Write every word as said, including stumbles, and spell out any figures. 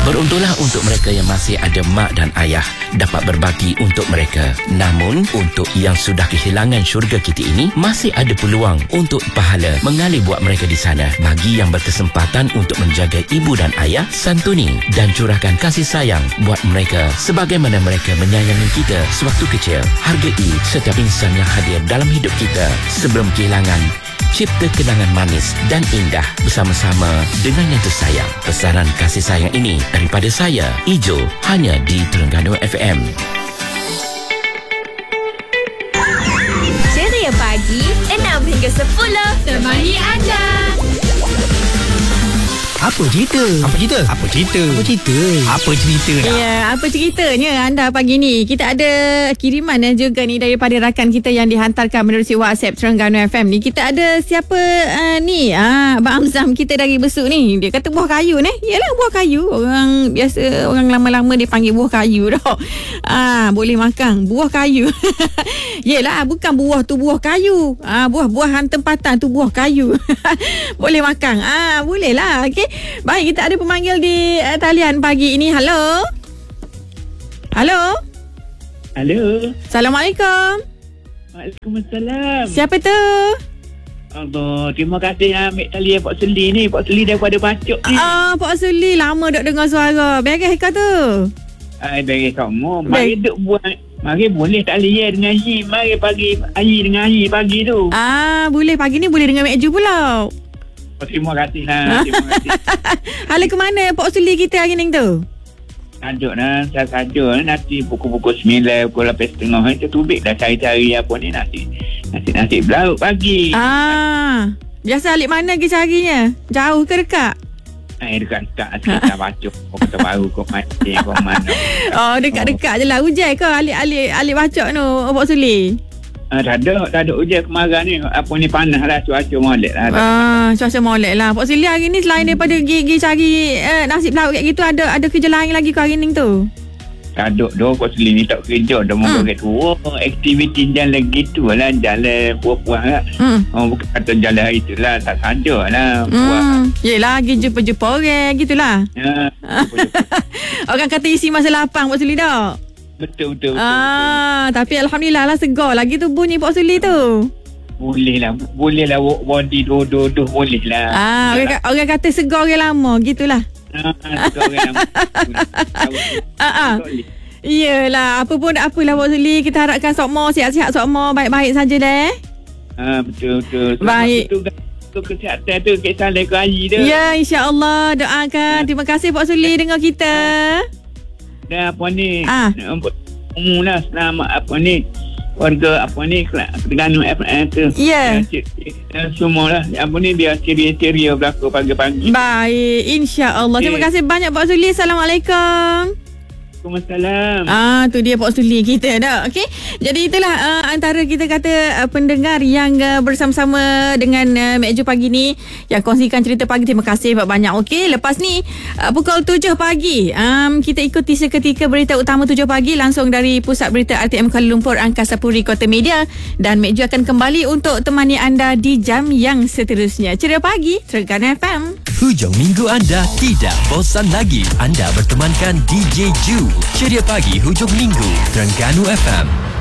Beruntunglah untuk mereka yang masih ada mak dan ayah dapat berbagi untuk mereka. Namun, untuk yang sudah kehilangan syurga kita ini, masih ada peluang untuk pahala mengalir buat mereka di sana. Bagi yang berkesempatan untuk menjaga ibu dan ayah, santuni dan curahkan kasih sayang buat mereka sebagaimana mereka menyayangi kita sewaktu kecil. Hargai setiap insan yang hadir dalam hidup kita sebelum kehilangan. Cipta kenangan manis dan indah bersama-sama dengan yang tersayang. Pesanan kasih sayang ini daripada saya, Ijo, hanya di Terengganu F M. Ceria Pagi enam hingga sepuluh temani anda. Apa cerita? Apa cerita? Apa cerita? Apa cerita? Apa cerita dah? Ya, apa ceritanya anda pagi ni? Kita ada kiriman dan juga ni daripada rakan kita yang dihantarkan menerusi WhatsApp Terengganu F M ni. Kita ada siapa uh, ni? Ah, Abang Amzam kita dari Besuk ni. Dia kata buah kayu ni. Yalah buah kayu. Orang biasa orang lama-lama dia panggil buah kayu dah. Ah, boleh makan buah kayu. Yalah, bukan buah tu buah kayu. Ah, buah-buahan tempatan tu buah kayu. Boleh makan. Ah, boleh lah. Okey. Baik, kita ada pemanggil di uh, talian pagi ini. Halo. Halo. Halo. Assalamualaikum. Waalaikumsalam. Siapa tu? Allah, terima kasih yang ambil talian Pak Seli ni. Pak Seli daripada Bacok ni. Ah, Pak Suli lama dok dengar suara. Beres ke tu? Ai, beres semua. Mari duk buat. Mari boleh talian dengan Yi. Mari pagi Yi dengan Yi pagi tu. Ah, boleh pagi ni boleh dengan Mek Ju pula. Oh, terima kasih lah. Terima kasih. Hala ke mana Pak Suli kita hari ni tu? Aduk lah. Saya sadar nanti pukul-pukul sembilan, pukul lapan setengah. Itu tubik dah cari-cari apa ni nasi. Nasi-nasi belauk pagi. Ah, biasa alik mana ke carinya? Jauh ke dekat? Eh, dekat-dekat. Dekat Bacok. Kota Baru. Kau mati. Kau mana. Oh, dekat-dekat je lah. Hujan ke alik-alik alik Bacok tu Pak Suli? Ah, tak ada, tak ada hujan kemarin ni. Apa ni panas lah, cuaca molek lah. Ah, cuaca molek lah. Pak Sili hari ni selain daripada pergi cari eh, nasi belauk kayak gitu, ada ada kerja lain lagi ke hari ni tu? Tak ada, dah Pak Sili ni tak kerja. Dah mau hmm. kata, oh, aktiviti jalan gitu lah, jalan buah-buah lah. Hmm. Oh, bukan kata jalan hari tu lah, tak sadar lah. Hmm. Yelah, pergi jumpa-jumpa orang gitulah. Ya, orang kata isi masa lapang Pak Sili dah. Betul, betul, betul. Ah, betul. Tapi Alhamdulillah lah segar lagi tu bunyi Pak Suli tu. Boleh lah. Boleh lah body dua-dua boleh lah. Ah, orang, orang kata segar orang lama gitulah. Ah, segar orang lama. Ah, ah. Iyalah, apa pun apalah Pak Suli, kita harapkan sokmo sihat-sihat sokmo, baik-baik saja dah. Ah, betul, betul. Baik. Betul kesihatan tu kisah lagi hari tu. Ya, insya-Allah doakan. Terima kasih Pak Suli dengar kita. Dan apa ni ah. umum lah selamat apa ni warga apa ni Terengganu F M tu ya yeah. Semua lah apa ni dia ceria-ceria berlaku pagi-pagi. Baik, insya-Allah. Okay. Terima kasih banyak Pak Suli. Assalamualaikum. Waalaikumsalam. Ah, tu dia Pak Suli kita dah. Okey. Jadi itulah uh, antara kita kata uh, pendengar yang uh, bersama-sama dengan uh, Mek Ju pagi ni yang kongsikan cerita pagi. Terima kasih banyak. Okey, lepas ni uh, pukul tujuh pagi um, kita ikuti seketika berita utama tujuh pagi langsung dari Pusat Berita R T M Kuala Lumpur Angkasa Puri Kota Media, dan Mek Ju akan kembali untuk temani anda di jam yang seterusnya. Ceria pagi Terengganu F M. Hujung minggu anda tidak bosan lagi. Anda bertemankan D J Ju. Ceria pagi hujung minggu Terengganu F M.